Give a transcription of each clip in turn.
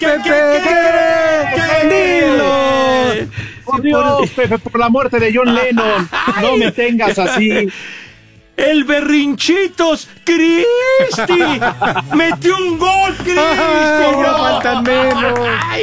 ¡Dilo! Por Dios, Pepe, por la muerte de John Lennon, no me tengas así. El Berrinchitos Cristi metió un gol, Cristi. Ya faltan menos.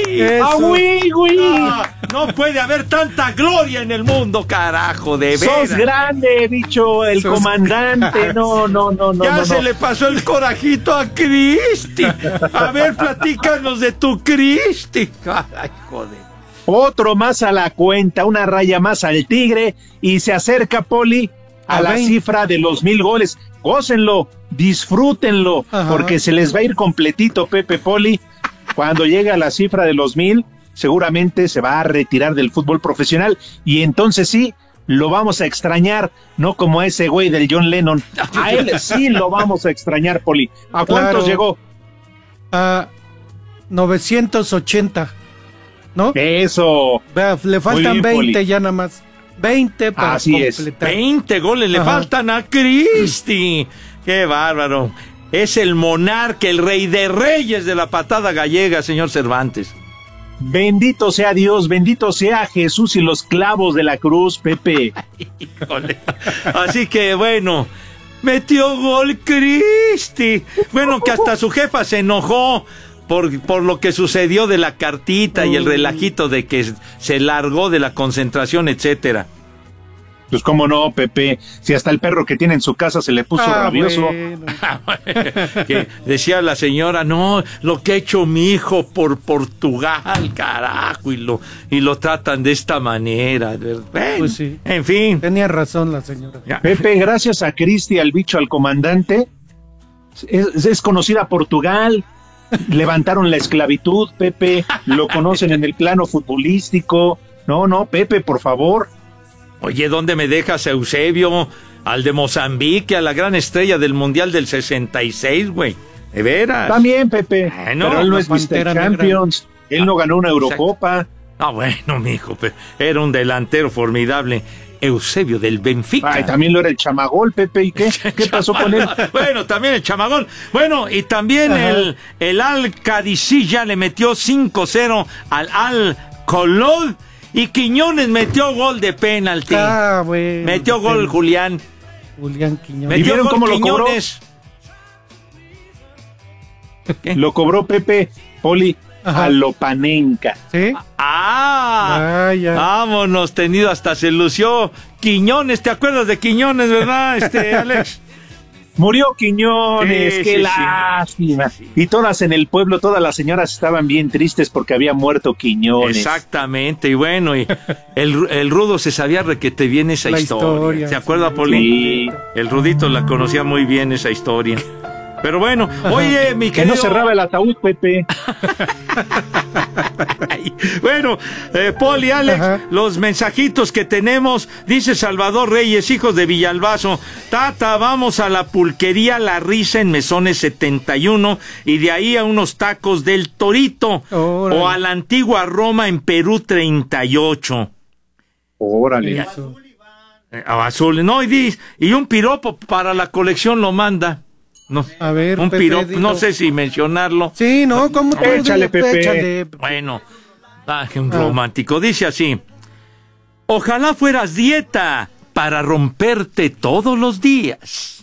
No puede haber tanta gloria en el mundo, carajo, de veras. Sos grande, bicho, el comandante. No. Ya se le pasó el corajito a Cristi. A ver, platícanos de tu Cristi. Caray, joder. Otro más a la cuenta, una raya más al tigre y se acerca, Poli, a la cifra de los 1000 goles. Gócenlo, disfrútenlo, porque se les va a ir completito, Pepe, Poli. Cuando llegue a la cifra de los 1000, seguramente se va a retirar del fútbol profesional y entonces sí, lo vamos a extrañar, no como ese güey del John Lennon. A él sí lo vamos a extrañar, Poli. ¿A cuántos llegó? A 980, ¿no? Eso. Le faltan bien, 20 Poli. ya nada más. 20 para Así completar. 20 goles le faltan a Cristi. Qué bárbaro. Es el monarca, el rey de reyes de la patada gallega, señor Cervantes. Bendito sea Dios, bendito sea Jesús y los clavos de la cruz, Pepe. Híjole. Así que bueno, metió gol Cristi. Bueno, que hasta su jefa se enojó por lo que sucedió de la cartita y el relajito de que se largó de la concentración, etcétera. Pues cómo no, Pepe, si hasta el perro que tiene en su casa se le puso rabioso. Bueno. Que decía la señora, no, lo que ha hecho mi hijo por Portugal, carajo, y lo tratan de esta manera. Bueno, Pues sí. En fin. Tenía razón la señora. Ya. Pepe, gracias a Cristi, al bicho, al comandante, es conocida Portugal. Levantaron la esclavitud, Pepe, lo conocen en el plano futbolístico. No, Pepe, por favor. Oye, ¿dónde me dejas a Eusebio? Al de Mozambique, a la gran estrella del Mundial del 66, güey. ¿De veras? También, Pepe, No, pero él no es Pantera Mr. Champions. Él no ganó una Eurocopa. Ah, bueno, mijo, era un delantero formidable. Eusebio del Benfica. Ay, también lo era el Chamagol, Pepe, ¿y qué? ¿Qué pasó con él? Bueno, también el Chamagol. Bueno, y también el Al-Qadisiyah le metió 5-0 al Al-Kholod. Y Quiñones metió gol de penalti. Bueno. Metió gol Julián. Julián Quiñones. Metió vieron gol cómo lo cobró? Quiñones. ¿Qué? Lo cobró Pepe, Poli, a Lopanenka. ¿Sí? Ya. Vámonos, tenido, hasta se lució Quiñones. ¿Te acuerdas de Quiñones, verdad, Alex? Murió Quiñones, Sí, qué sí, lástima. sí. Y todas en el pueblo, todas las señoras estaban bien tristes porque había muerto Quiñones. Exactamente, y bueno, y el Rudo se sabía requete bien esa La historia. ¿Se acuerda, sí. Poli? Sí. El Rudito la conocía muy bien esa historia. Pero bueno, oye, mi Que querido... no cerraba el ataúd, Pepe. Bueno, Poli, Alex, los mensajitos que tenemos, dice Salvador Reyes, hijos de Villalbazo: Tata, vamos a la pulquería La Risa en Mesones 71 y de ahí a unos tacos del Torito. Órale. O a la antigua Roma en Perú 38. Órale. Eso. Azul, no, y un piropo para la colección lo manda. No, A ver, un Pepe, piropo, dilo. no sé si mencionarlo. Sí, no, ¿cómo tú? Échale, Pepe. Échale. Bueno, un romántico. Dice así: ojalá fueras dieta para romperte todos los días.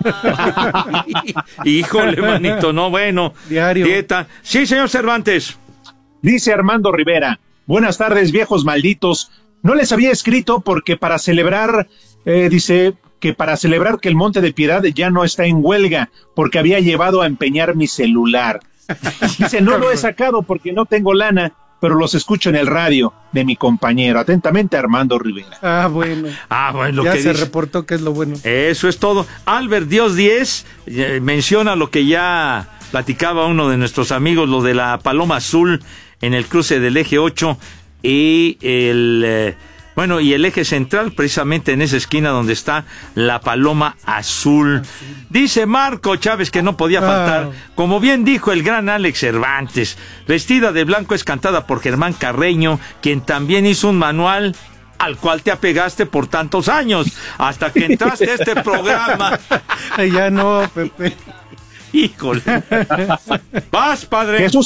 Híjole, manito, no, bueno. Diario. Dieta. Sí, señor Cervantes. Dice Armando Rivera: buenas tardes, viejos malditos. No les había escrito porque para celebrar, dice que para celebrar que el Monte de Piedad ya no está en huelga, porque había llevado a empeñar mi celular. Dice, no lo he sacado porque no tengo lana, pero los escucho en el radio de mi compañero. Atentamente, Armando Rivera. Bueno. Lo Ya que se dice. reportó que es lo bueno. Eso es todo. Albert Dios 10 menciona lo que ya platicaba uno de nuestros amigos, lo de la paloma azul en el cruce del eje 8 y y el eje central, precisamente en esa esquina donde está la paloma azul. Dice Marco Chávez que no podía faltar. Como bien dijo el gran Alex Cervantes, Vestida de Blanco es cantada por Germán Carreño, quien también hizo un manual al cual te apegaste por tantos años, hasta que entraste a este programa. Ya no, Pepe. Híjole. Vas, padre. Jesús